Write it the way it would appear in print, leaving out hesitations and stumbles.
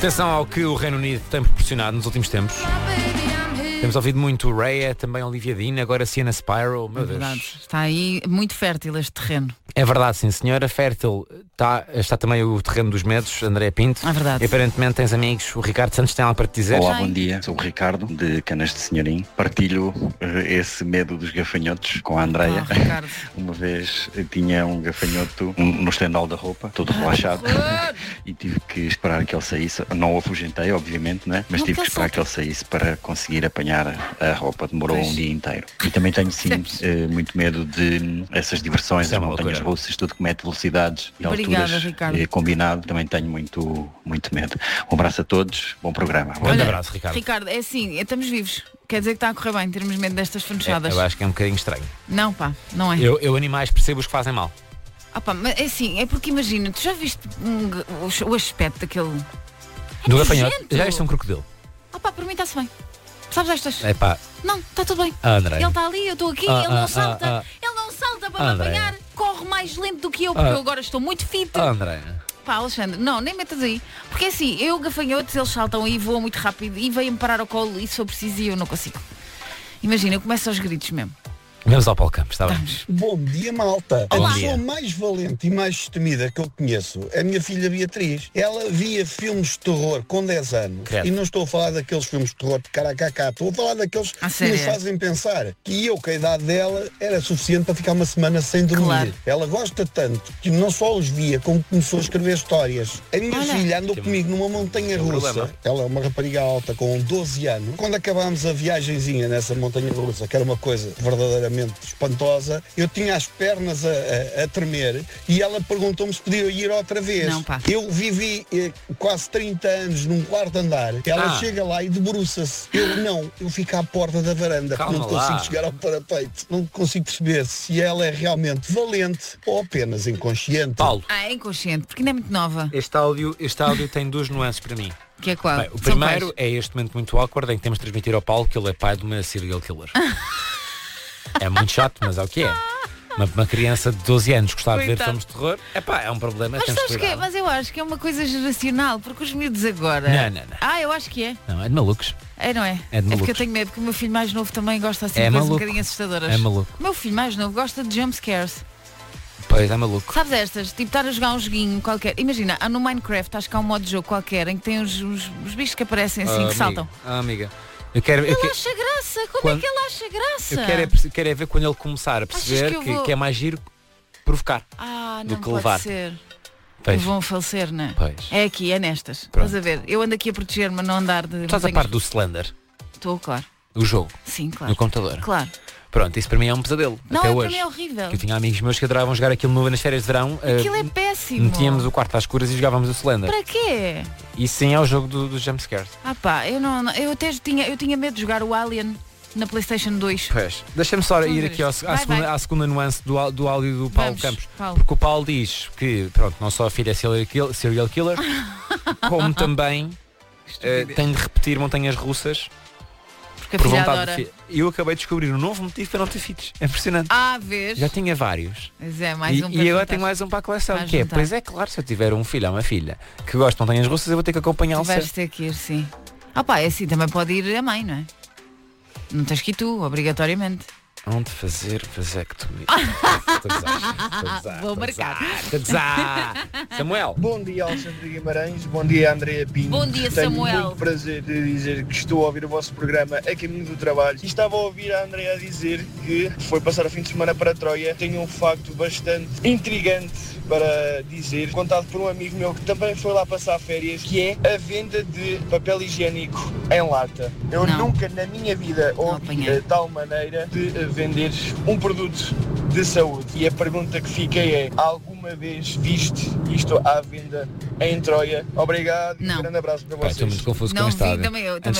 Atenção ao que o Reino Unido tem proporcionado nos últimos tempos. Temos ouvido muito Raya, também Olivia Dean, agora Sienna Spyro. Meu Deus. Verdade. Está aí muito fértil este terreno. É verdade, sim senhora, fértil. Está também o terreno dos medos, André Pinto. É verdade. E aparentemente tens amigos, o Ricardo Santos tem algo para te dizer. Olá, bom dia, sou o Ricardo de Canas de Senhorim. Partilho esse medo dos gafanhotos com a Andreia. Ricardo. Uma vez tinha um gafanhoto no estendal da roupa, todo relaxado, e tive que esperar que ele saísse. Não o afugentei, obviamente, né? Mas tive que esperar que ele saísse para conseguir apanhar a roupa. Demorou um dia inteiro. E também tenho sim muito medo de essas diversões, as montanhas russas, tudo que mete velocidades e alturas combinado. Também tenho muito medo. Um abraço a todos, bom programa. Grande abraço, Ricardo. Ricardo, é assim, estamos vivos. Quer dizer que está a correr bem, termos medo destas fanchadas. Eu acho que é um bocadinho estranho. Não, pá, não é. Eu animais percebo os que fazem mal. Pá, mas é assim, é porque imagina, tu já viste o aspecto daquele... Do gafanhoto, já viste um crocodilo? Pá, para mim está-se bem. Sabes estas? Não, está tudo bem. André. Ele está ali, eu estou aqui, ele não salta. Ele não salta para me apanhar. Corre mais lento do que eu, porque eu agora estou muito fit. André. Pá, Alexandre, não, nem metas aí. Porque assim, eu gafanhotos, eles saltam e voam muito rápido e vêm-me parar ao colo e se for preciso eu não consigo. Imagina, eu começo aos gritos mesmo. Vamos ao Paulo Campos, está bem? Bom dia, malta. Olá. A pessoa mais valente e mais destemida que eu conheço é a minha filha Beatriz. Ela via filmes de terror com 10 anos. Credo. E não estou a falar daqueles filmes de terror de caracacá. Estou a falar daqueles que nos fazem pensar que eu, com a idade dela, era suficiente para ficar uma semana sem dormir. Claro. Ela gosta tanto que não só os via, como começou a escrever histórias. A minha filha andou comigo numa montanha russa. Ela é uma rapariga alta com 12 anos. Quando acabámos a viagenzinha nessa montanha russa, que era uma coisa verdadeiramente espantosa, eu tinha as pernas a tremer e ela perguntou-me se podia ir outra vez. Não, pá. Eu vivi quase 30 anos num quarto andar. Ela chega lá e debruça-se. Eu fico à porta da varanda. Calma, não consigo chegar ao parapeito. Não consigo perceber se ela é realmente valente ou apenas inconsciente. Paulo. É inconsciente, porque ainda é muito nova. Este áudio tem duas nuances para mim. Que é qual? Bem, o primeiro é este momento muito awkward em que temos de transmitir ao Paulo que ele é pai de uma serial killer. É muito chato, mas é o que é. Uma criança de 12 anos gostar de ver filmes de terror, é um problema. Mas sabes que é? Mas eu acho que é uma coisa geracional, porque os miúdos agora... Não. Eu acho que é. Não, é de malucos. Não é? É de malucos. Porque eu tenho medo, que o meu filho mais novo também gosta assim de coisas um bocadinho assustadoras. É maluco. O meu filho mais novo gosta de jump scares. Pois, é maluco. Sabes estas? Tipo, estar a jogar um joguinho qualquer. Imagina, no Minecraft acho que há um modo de jogo qualquer em que tem os bichos que aparecem assim, que saltam. Amiga. Ele acha graça. Como é que ele acha graça? Eu quero ver quando ele começar a perceber que é mais giro provocar do não que pode levar. ser. Pois. Vão falecer, não é? Pois. É aqui, é nestas. Pronto. Estás a ver? Eu ando aqui a proteger-me, a não andar de... Estás a par do Slender? Estou, claro. O jogo? Sim, claro. No computador? Claro. Pronto, isso para mim é um pesadelo. Não, até para hoje. mim é horrível. Eu tinha amigos meus que adoravam jogar aquilo nas férias de verão. Aquilo é péssimo. Metíamos o quarto às escuras e jogávamos o Slender. Para quê? E sim é o jogo dos jumpscares. Eu até tinha medo de jogar o Alien na PlayStation 2. Pois. Deixa-me só ir aqui à segunda nuance do áudio do Paulo Campos. Paulo. Porque o Paulo diz que, pronto, não só a filha é serial killer, como também tem de repetir montanhas russas. Porque a filha adora. Eu acabei de descobrir um novo motivo para não ter filhos. É impressionante. Vês? Já tinha vários. Mas é mais um para e agora juntar. tenho mais um para a coleção. Para Que é, juntar. pois é claro, se eu tiver um filho ou uma filha que gosta de montanhas russas, eu vou ter que acompanhá-lo. Vais ter que ir, sim. É assim, também pode ir a mãe, não é? Não tens que ir tu, obrigatoriamente. Onde fazer vasectomia? Vou marcar. Samuel. Bom dia, Alexandre Guimarães. Bom dia, Andréa Pinto. Bom dia, Tenho Samuel. muito prazer de dizer que estou a ouvir o vosso programa a caminho do trabalho. E estava a ouvir a Andréa dizer que foi passar o fim de semana para Troia. Tenho um facto bastante intrigante para dizer, contado por um amigo meu que também foi lá passar férias, que é a venda de papel higiênico em lata. Eu nunca na minha vida ouvi de tal maneira de vender um produto de saúde. E a pergunta que fiquei é: alguma vez viste isto à venda em Troia? Obrigado e um grande abraço para vocês. Estou muito confuso com Não esta vi, áudio. também eu.